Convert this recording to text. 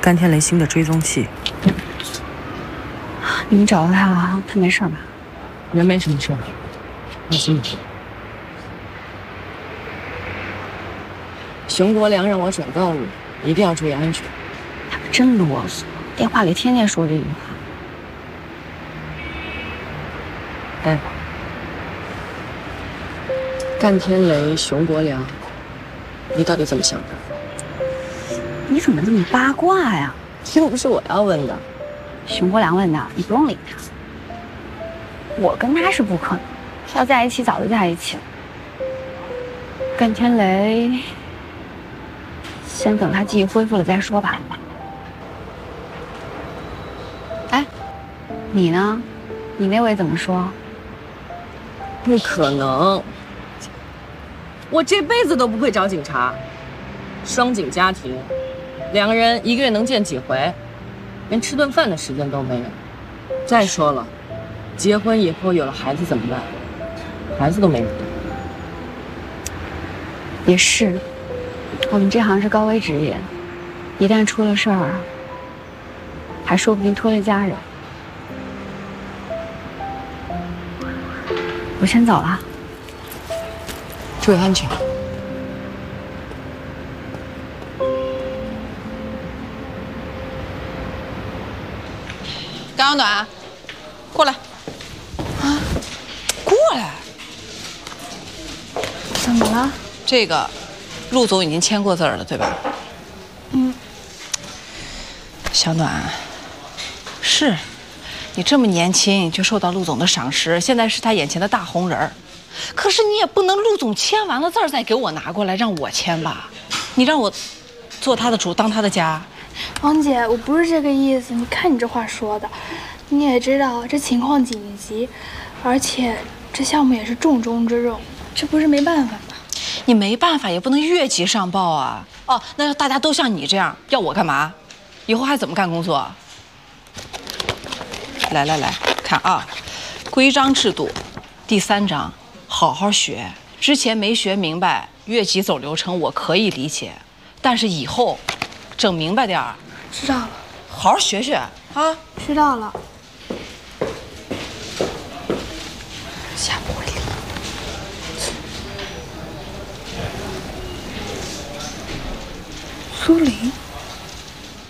甘天雷新的追踪器。 你们找到他了？他没事吧？ 人没什么事，放心。熊国良让我转告你，一定要注意安全。 他可真啰嗦，电话里天天说这句话。 待会儿，甘天雷、熊国良，你到底怎么想的？ 你怎么这么八卦呀？ 又不是我要问的。 熊国良问的，你不用理他。我跟他是不可能，要在一起早就在一起了。甘天雷，先等他记忆恢复了再说吧。哎，你呢？你那位怎么说？ 不可能，我这辈子都不会找警察。双井家庭，2个人1个月能见几回，连吃顿饭的时间都没有。再说了，结婚以后有了孩子怎么办？孩子都没人带。 也是，我们这行是高危职业，一旦出了事儿，还说不定拖累家人。我先走了， 注意安全。 高阳暖，过来。啊，过来。 怎么了？ 这个，陆总已经签过字了，对吧？ 嗯。 小暖，是，你这么年轻就受到陆总的赏识，现在是他眼前的大红人儿。可是你也不能陆总签完了字儿再给我拿过来让我签吧？你让我做他的主，当他的家。 王姐，我不是这个意思。你看你这话说的，你也知道这情况紧急，而且这项目也是重中之重，这不是没办法吗？ 你没办法也不能越级上报啊！哦，那要大家都像你这样，要我干嘛？以后还怎么干工作？来，看啊，规章制度，第3章，好好学。之前没学明白，越级走流程我可以理解，但是以后整明白点儿。 知道了， 好好学学啊！ 知道了。 下不为例。 苏玲。